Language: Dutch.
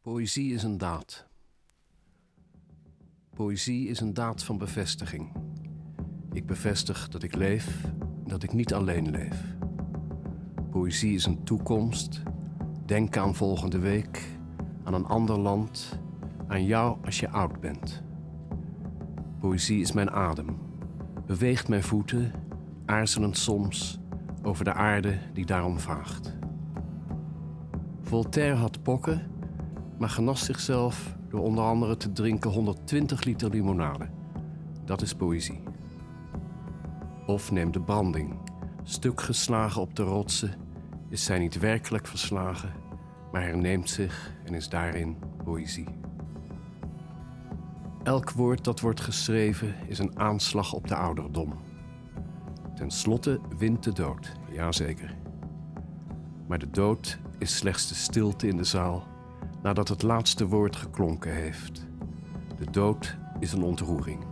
Poëzie is een daad. Poëzie is een daad van bevestiging. Ik bevestig dat ik leef, dat ik niet alleen leef. Poëzie is een toekomst. Denken aan volgende week, aan een ander land, aan jou als je oud bent. Poëzie is mijn adem, beweegt mijn voeten, aarzelend soms, over de aarde die daarom vraagt. Voltaire had pokken, maar genas zichzelf door onder andere te drinken 120 liter limonade. Dat is poëzie. Of neem de branding. Stuk geslagen op de rotsen is zij niet werkelijk verslagen, maar herneemt zich en is daarin poëzie. Elk woord dat wordt geschreven is een aanslag op de ouderdom. Ten slotte wint de dood, jazeker. Maar de dood is slechts de stilte in de zaal nadat het laatste woord geklonken heeft. De dood is een ontroering.